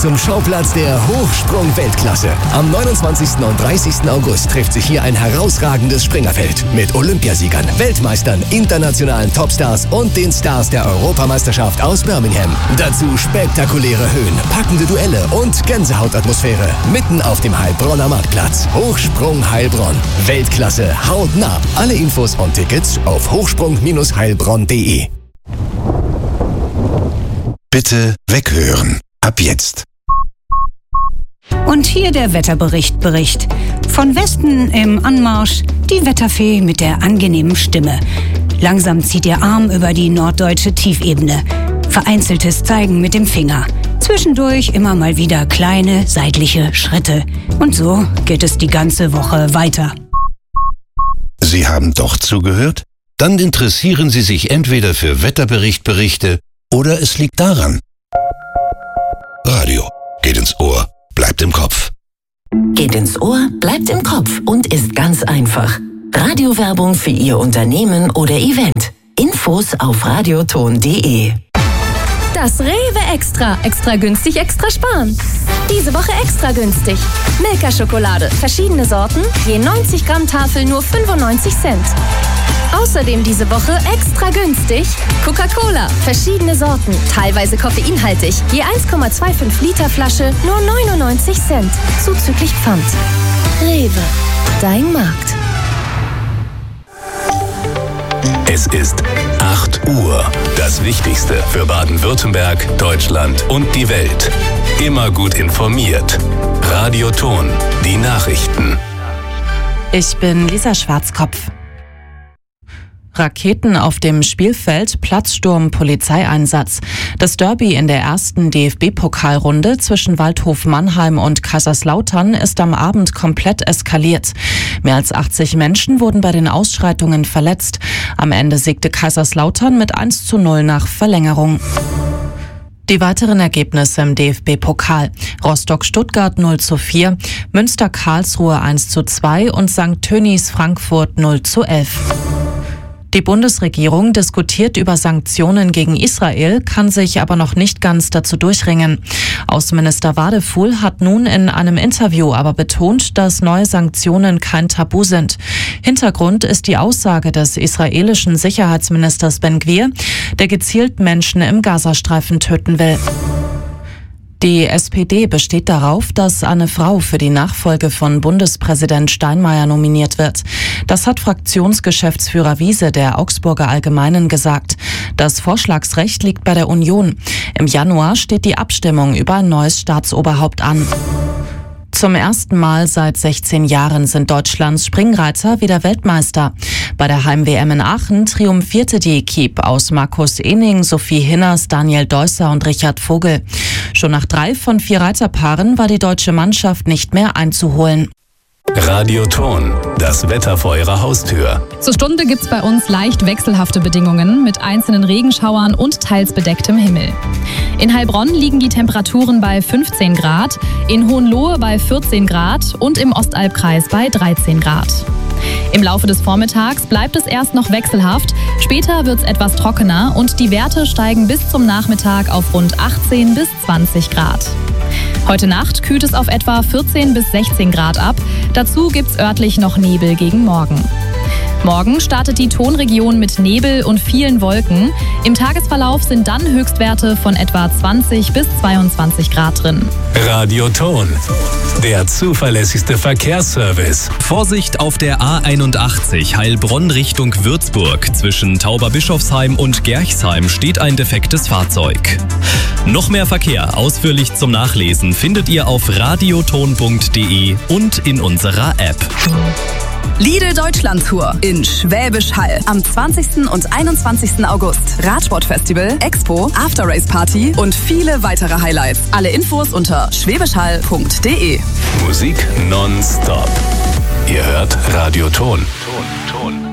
zum Schauplatz der Hochsprung-Weltklasse. Am 29. und 30. August trifft sich hier ein herausragendes Springerfeld mit Olympiasiegern, Weltmeistern, internationalen Topstars und den Stars der Europameisterschaft aus Birmingham. Dazu spektakuläre Höhen, packende Duelle und Gänsehautatmosphäre mitten auf dem Heilbronner Marktplatz. Hochsprung Heilbronn. Weltklasse hautnah. Alle Infos und Tickets auf hochsprung-heilbronn.de. Bitte weghören. Ab jetzt. Und hier der Wetterbericht. Von Westen im Anmarsch die Wetterfee mit der angenehmen Stimme. Langsam zieht ihr Arm über die norddeutsche Tiefebene. Vereinzeltes Zeigen mit dem Finger. Zwischendurch immer mal wieder kleine seitliche Schritte. Und so geht es die ganze Woche weiter. Sie haben doch zugehört? Dann interessieren Sie sich entweder für Wetterberichte oder es liegt daran. Radio geht ins Ohr, bleibt im Kopf. Geht ins Ohr, bleibt im Kopf und ist ganz einfach. Radiowerbung für Ihr Unternehmen oder Event. Infos auf radioton.de. Das Rewe Extra. Extra günstig, extra sparen. Diese Woche extra günstig. Milka-Schokolade. Verschiedene Sorten. Je 90 Gramm Tafel nur 95 Cent. Außerdem diese Woche extra günstig. Coca-Cola. Verschiedene Sorten. Teilweise koffeinhaltig. Je 1,25 Liter Flasche nur 99 Cent. Zuzüglich Pfand. Rewe. Dein Markt. Es ist 8 Uhr. Das Wichtigste für Baden-Württemberg, Deutschland und die Welt. Immer gut informiert. Radio Ton. Die Nachrichten. Ich bin Lisa Schwarzkopf. Raketen auf dem Spielfeld, Platzsturm, Polizeieinsatz. Das Derby in der ersten DFB-Pokalrunde zwischen Waldhof Mannheim und Kaiserslautern ist am Abend komplett eskaliert. Mehr als 80 Menschen wurden bei den Ausschreitungen verletzt. Am Ende siegte Kaiserslautern mit 1:0 nach Verlängerung. Die weiteren Ergebnisse im DFB-Pokal. Rostock-Stuttgart 0:4, Münster-Karlsruhe 1:2 und St. Tönnies Frankfurt 0:11. Die Bundesregierung diskutiert über Sanktionen gegen Israel, kann sich aber noch nicht ganz dazu durchringen. Außenminister Wadefuhl hat nun in einem Interview aber betont, dass neue Sanktionen kein Tabu sind. Hintergrund ist die Aussage des israelischen Sicherheitsministers Ben-Gvir, der gezielt Menschen im Gazastreifen töten will. Die SPD besteht darauf, dass eine Frau für die Nachfolge von Bundespräsident Steinmeier nominiert wird. Das hat Fraktionsgeschäftsführer Wiese der Augsburger Allgemeinen gesagt. Das Vorschlagsrecht liegt bei der Union. Im Januar steht die Abstimmung über ein neues Staatsoberhaupt an. Zum ersten Mal seit 16 Jahren sind Deutschlands Springreiter wieder Weltmeister. Bei der Heim-WM in Aachen triumphierte die Equipe aus Markus Ening, Sophie Hinners, Daniel Deusser und Richard Vogel. Schon nach 3 von 4 Reiterpaaren war die deutsche Mannschaft nicht mehr einzuholen. Radio Ton. Das Wetter vor Ihrer Haustür. Zur Stunde gibt's bei uns leicht wechselhafte Bedingungen mit einzelnen Regenschauern und teils bedecktem Himmel. In Heilbronn liegen die Temperaturen bei 15 Grad, in Hohenlohe bei 14 Grad und im Ostalbkreis bei 13 Grad. Im Laufe des Vormittags bleibt es erst noch wechselhaft, später wird's etwas trockener und die Werte steigen bis zum Nachmittag auf rund 18 bis 20 Grad. Heute Nacht kühlt es auf etwa 14 bis 16 Grad ab. Dazu gibt's örtlich noch Nebel gegen Morgen. Morgen startet die Tonregion mit Nebel und vielen Wolken. Im Tagesverlauf sind dann Höchstwerte von etwa 20 bis 22 Grad drin. Radio Ton. Der zuverlässigste Verkehrsservice. Vorsicht auf der A81 Heilbronn Richtung Würzburg. Zwischen Tauberbischofsheim und Gerchsheim steht ein defektes Fahrzeug. Noch mehr Verkehr ausführlich zum Nachlesen findet ihr auf radioton.de und in unserer App. Lidl Deutschland Tour in Schwäbisch Hall am 20. und 21. August. Radsportfestival, Expo, After-Race Party und viele weitere Highlights. Alle Infos unter schwäbischhall.de. Musik nonstop. Ihr hört Radio Ton. Ton.